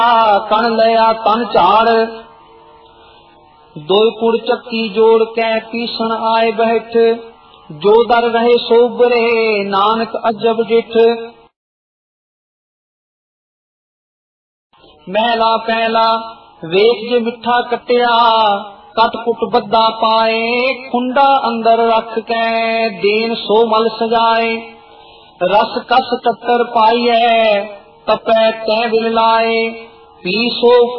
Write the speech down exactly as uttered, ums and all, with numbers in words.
कण लया तन झाड़। दो कुड़ चक्की जोड़ कै पीसन आए बैठ, जो दर रहे सोबरे नानक अजब डिठ। महला पहला वेख जे मिठा कटिया, कट कुट बद्दा पाए, खुंडा अंदर रख कै देन सो मल सजाए। रस कस टक्कर पाई है, तपै तै बिल लाए, पी सो